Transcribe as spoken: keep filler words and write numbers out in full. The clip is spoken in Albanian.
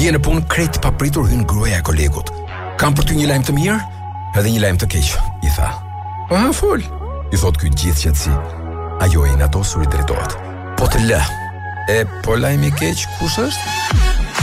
Bie në punë krejt papritur hyn gruaja e kolegut. Kam për ty një lajm të mirë, edhe një lajm të keq, i tha. Ah, fol, i thot ky gjithë qetësi. Ajo e inatosur i drejtohet. Po të lë. E po lajmi i keq kush është?